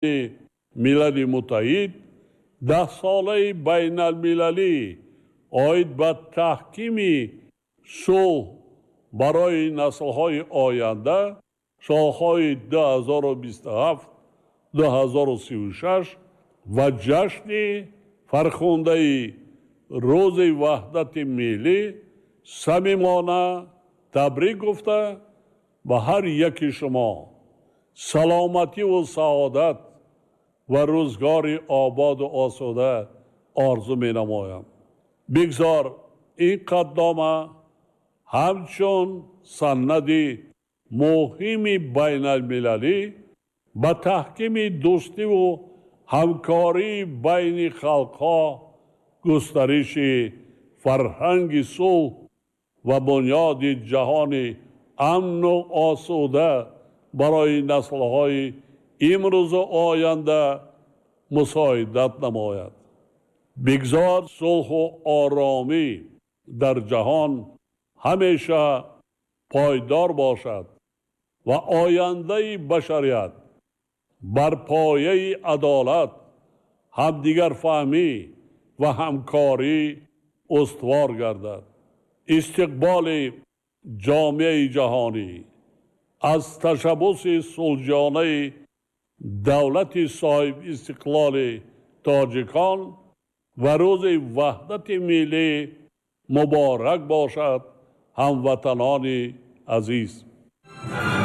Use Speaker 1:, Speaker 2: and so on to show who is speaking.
Speaker 1: ملل متحد 10 ساله بین المللی آید به تحکیم صلح برای نسل‌های آینده سال‌های 2027 2036 و جشن فرخنده روز وحدت ملی صمیمانه تبریک گفته به هر یک شما سلامتی و سعادت و روزگار آباد و آسوده آرزو می نمایم. بگذار این قدنامه همچون سند مهم بین المللی به تحکیم دوستی و همکاری بین خلقها گسترش فرهنگ صلح و بنیاد جهان امن و آسوده برای نسل‌های امروز و آینده مساعدت نماید. بگذار صلح و آرامی در جهان همیشه پایدار باشد و آینده بشریت بر پایه عدالت، همدیگر فهمی و همکاری استوار گردد. استقبال جامعه جهانی از تشبث صلحجویانه دولت صاحب استقلال تاجیکان و روز وحدت ملی مبارک باشد. هموطنان عزیز،